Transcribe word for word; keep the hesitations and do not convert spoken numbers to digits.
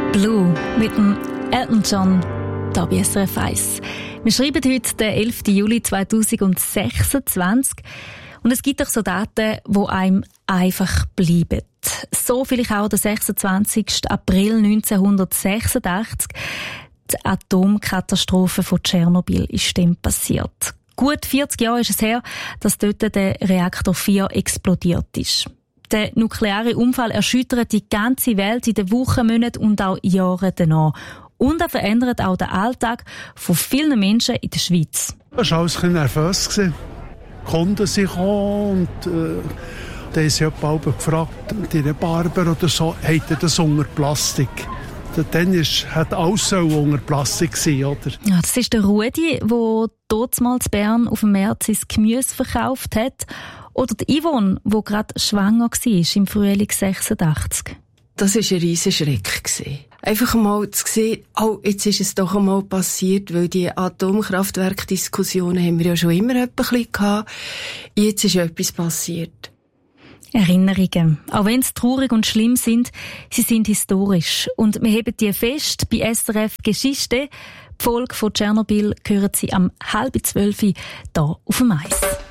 Blue mit dem Elton John da bei S R F eins. Wir schreiben heute den elften Juli zweitausendsechsundzwanzig und es gibt auch so Daten, die einem einfach bleiben. So vielleicht auch der sechsundzwanzigsten April neunzehnhundertsechsundachtzig. Die Atomkatastrophe von Tschernobyl ist dann passiert. Gut vierzig Jahre ist es her, dass dort der Reaktor vier explodiert ist. Der nukleare Unfall erschüttert die ganze Welt in den Wochen, Monaten und auch Jahren danach. Und er verändert auch den Alltag von vielen Menschen in der Schweiz. Ich war alles ein bisschen nervös. Die Kunden sind gekommen und äh, da haben sie bald gefragt, die Barber oder so, hat er das unter Plastik? Dann ist, hat alles unter Plastik gewesen, oder? Ja, das ist der Rudi, der damals in Bern auf dem März sein Gemüse verkauft hat. Oder die Yvonne, die gerade schwanger war im Frühling sechsundachtzig. Das war ein riesen Schreck. Einfach mal zu sehen, oh, jetzt ist es doch einmal passiert, weil die Atomkraftwerkdiskussionen haben wir ja schon immer ein bisschen gehabt. Jetzt ist etwas passiert. Erinnerungen. Auch wenn sie traurig und schlimm sind, sie sind historisch. Und wir heben die fest bei S R F Geschichte. Die Folge von Tschernobyl hören Sie am halb zwölf hier auf dem Eis.